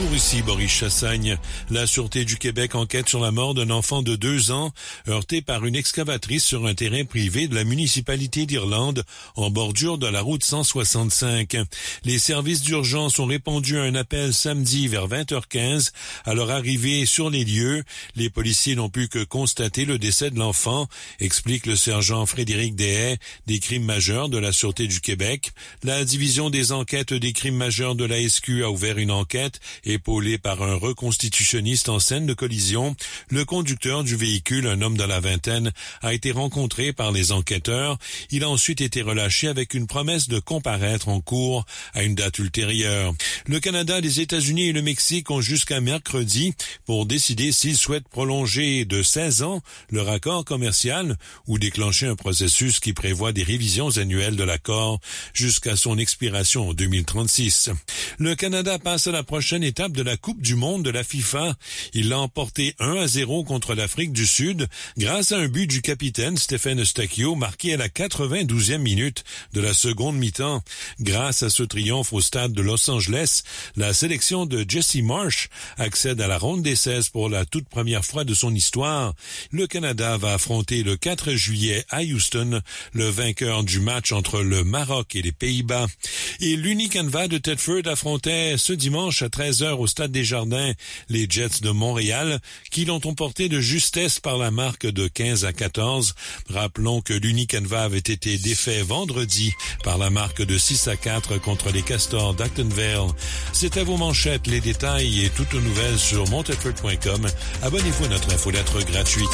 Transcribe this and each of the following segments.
Bonjour, ici Boris Chassagne. La Sûreté du Québec enquête sur la mort d'un enfant de 2 ans heurté par une excavatrice sur un terrain privé de la municipalité d'Irlande en bordure de la route 165. Les services d'urgence ont répondu à un appel samedi vers 20h15. À leur arrivée sur les lieux, les policiers n'ont pu que constater le décès de l'enfant, explique le sergent Frédéric Deshaies des crimes majeurs de la Sûreté du Québec. La division des enquêtes des crimes majeurs de la SQ a ouvert une enquête épaulé par un reconstitutionniste en scène de collision. Le conducteur du véhicule, un homme de la vingtaine, a été rencontré par les enquêteurs. Il a ensuite été relâché avec une promesse de comparaître en cours à une date ultérieure. Le Canada, les États-Unis et le Mexique ont jusqu'à mercredi pour décider s'ils souhaitent prolonger de 16 ans leur accord commercial ou déclencher un processus qui prévoit des révisions annuelles de l'accord jusqu'à son expiration en 2036. Le Canada passe à la prochaine étape de la Coupe du monde de la FIFA. Il l'a emporté 1-0 contre l'Afrique du Sud grâce à un but du capitaine Stephen Eustaquio marqué à la 92e minute de la seconde mi-temps. Grâce à ce triomphe au stade de Los Angeles, la sélection de Jesse Marsh accède à la ronde des 16 pour la toute première fois de son histoire. Le Canada va affronter le 4 juillet à Houston le vainqueur du match entre le Maroc et les Pays-Bas. Et l'Unicanva de Thetford affrontait ce dimanche à 13h au Stade des Jardins les Jets de Montréal qui l'ont emporté de justesse par la marque de 15-14. Rappelons que l'Unicanva avait été défait vendredi par la marque de 6-4 contre les Castors d'Actonville. C'est à vos manchettes, les détails et toutes nos nouvelles sur montedford.com. Abonnez-vous à notre infolettre gratuite.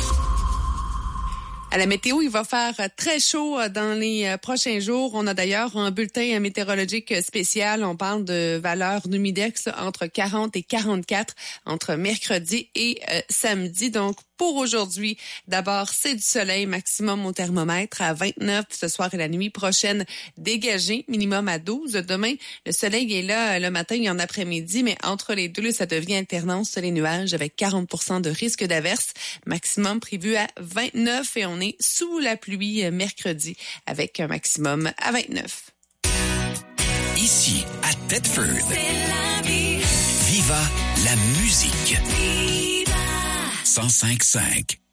À la météo, il va faire très chaud dans les prochains jours. On a d'ailleurs un bulletin météorologique spécial. On parle de valeurs d'humidex entre 40 et 44 entre mercredi et samedi. Donc, pour aujourd'hui, d'abord, c'est du soleil, maximum au thermomètre à 29 ce soir et la nuit prochaine, dégagé, minimum à 12. Demain, le soleil est là le matin et en après-midi, mais entre les deux, ça devient alternance sur les nuages avec 40% de risque d'averse, maximum prévu à 29 et on est sous la pluie mercredi avec un maximum à 29. Ici, à Thetford, Viva la musique. 105.5